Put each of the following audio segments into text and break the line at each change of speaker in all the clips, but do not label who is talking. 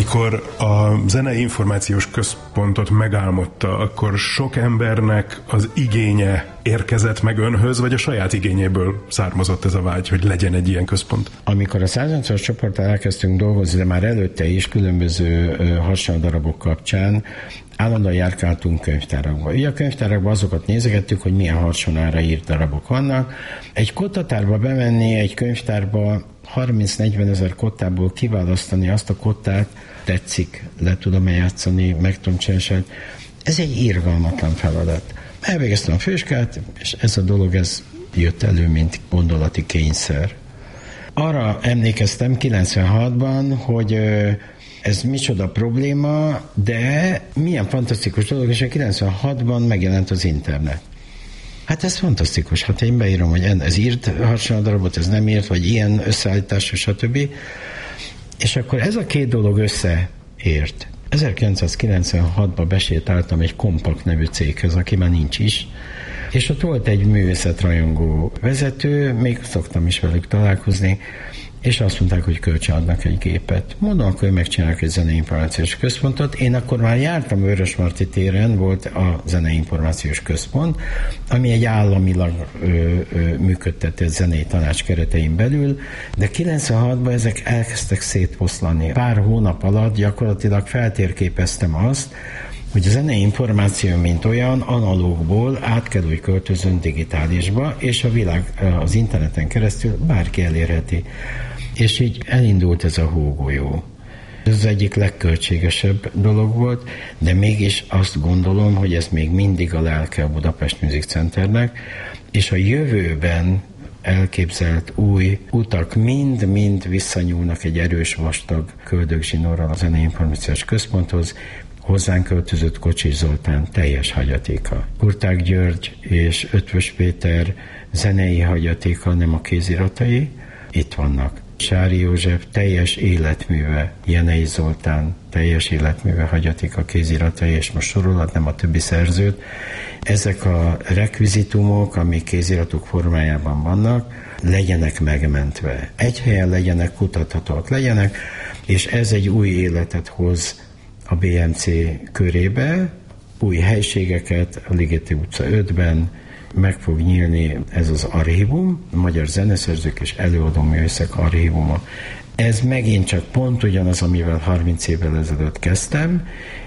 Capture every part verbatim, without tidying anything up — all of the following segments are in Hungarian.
Amikor a Zenei Információs Központot megálmodta, akkor sok embernek az igénye érkezett meg önhöz, vagy a saját igényéből származott ez a vágy, hogy legyen egy ilyen központ?
Amikor a száznyolcvanas csoporttal elkezdtünk dolgozni, de már előtte is különböző hadseregdarabok kapcsán, állandóan járkáltunk könyvtárakba. Ugye a könyvtárakban azokat nézegettük, hogy milyen hadsonára írt darabok vannak. Egy kottatárba bemenni, egy könyvtárba harminc-negyven ezer kottából kiválasztani azt a kottát, tetszik, le tudom játszani, meg tudom csinálni. Ez egy irgalmatlan feladat. Elvégeztem a főiskát, és ez a dolog ez jött elő, mint gondolati kényszer. Arra emlékeztem kilencvenhatban, hogy ez micsoda probléma, de milyen fantasztikus dolog, és a kilencvenhatban megjelent az internet. Hát ez fantasztikus, hát én beírom, hogy ez írt hadseregdarabot, ez nem írt, vagy ilyen összeállítás, stb. És akkor ez a két dolog összeért. ezerkilencszázkilencvenhatban besétáltam egy Kompakt nevű céghez, aki már nincs is, és ott volt egy művészetrajongó vezető, még szoktam is velük találkozni, és azt mondták, hogy kölcsönadnak egy gépet. Mondom, akkor megcsinálok egy Zenei Információs Központot. Én akkor már jártam Vörösmarty téren, volt a Zenei Információs Központ, ami egy államilag ö, ö, működtetett zenei tanács keretein belül, de kilencvenhatban ezek elkezdtek szétfoszlani. Pár hónap alatt gyakorlatilag feltérképeztem azt, hogy a zenei információ, mint olyan, analógból át kell, hogy költözön digitálisba, és a világ az interneten keresztül bárki elérheti. És így elindult ez a hógolyó. Ez az egyik legköltségesebb dolog volt, de mégis azt gondolom, hogy ez még mindig a lelke a Budapest Music Centernek, és a jövőben elképzelt új utak mind-mind visszanyúlnak egy erős, vastag köldögzsinórral a Zenei Információs Központhoz. Hozzánk költözött Kocsis Zoltán teljes hagyatéka. Kurták György és Ötvös Péter zenei hagyatéka, nem a kéziratai, itt vannak. Sári József teljes életműve, Jenei Zoltán teljes életműve, hagyatéka, kéziratai, és most sorolhatnám a többi szerzőt. Ezek a rekvizitumok, amik kéziratok formájában vannak, legyenek megmentve. Egy helyen legyenek, kutathatóak legyenek, és ez egy új életet hoz a bé em cé körébe, új helységeket, a Ligeti utca ötben meg fog nyílni ez az archívum, a Magyar Zeneszerzők és Előadó Művészek archívuma. Ez megint csak pont ugyanaz, amivel harminc évvel ezelőtt kezdtem,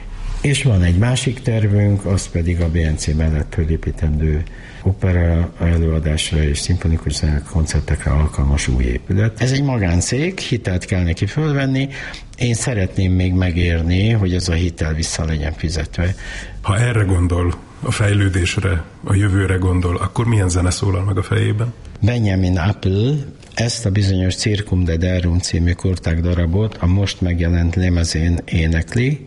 és van egy másik tervünk, az pedig a bé em cé mellett fölépítendő opera előadásra és szimfonikus zenei koncertekre alkalmas új épület. Ez egy magáncég, hitelt kell neki fölvenni. Én szeretném még megérni, hogy ez a hitel vissza legyen fizetve.
Ha erre gondol, a fejlődésre, a jövőre gondol, akkor milyen zene szólal meg a fejében?
Benjamin Apple ezt a bizonyos Circum de Derum című Kurták darabot a most megjelent lemezén énekli.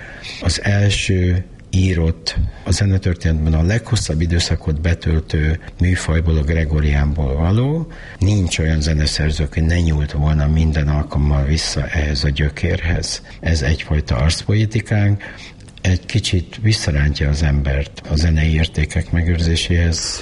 Az első írott a zenetörténetben a leghosszabb időszakot betöltő műfajból, a gregoriánból való. Nincs olyan zeneszerző, aki ne nyúlt volna minden alkalommal vissza ehhez a gyökérhez. Ez egyfajta arszpoetikánk, egy kicsit visszarántja az embert a zenei értékek megőrzéséhez.